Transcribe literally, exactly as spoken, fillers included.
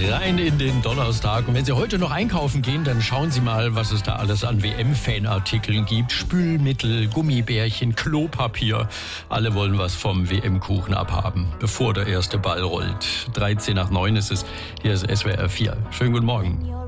Rein in den Donnerstag. Und wenn Sie heute noch einkaufen gehen, dann schauen Sie mal, was es da alles an W M-Fanartikeln gibt. Spülmittel, Gummibärchen, Klopapier. Alle wollen was vom W M-Kuchen abhaben, bevor der erste Ball rollt. dreizehn nach neun ist es. Hier ist S W R vier. Schönen guten Morgen.